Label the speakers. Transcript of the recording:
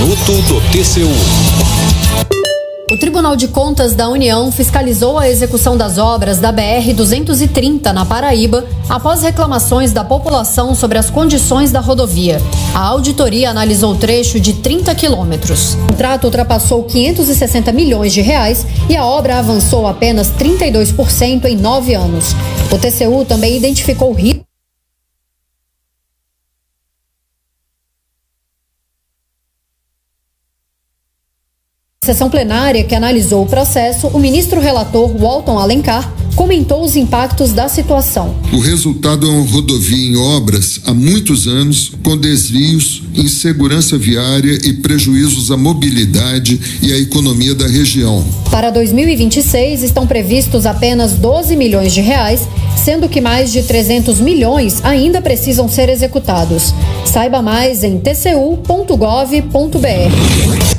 Speaker 1: Minuto do TCU.
Speaker 2: O Tribunal de Contas da União fiscalizou a execução das obras da BR-230 na Paraíba após reclamações da população sobre as condições da rodovia. A auditoria analisou o trecho de 30 quilômetros. O contrato ultrapassou 560 milhões de reais e a obra avançou apenas 32% em 9 anos. O TCU também identificou riscos. Na sessão plenária que analisou o processo, o ministro relator Walton Alencar comentou os impactos da situação.
Speaker 3: O resultado é uma rodovia em obras há muitos anos, com desvios, insegurança viária e prejuízos à mobilidade e à economia da região.
Speaker 2: Para 2026, estão previstos apenas 12 milhões de reais, sendo que mais de 300 milhões ainda precisam ser executados. Saiba mais em tcu.gov.br.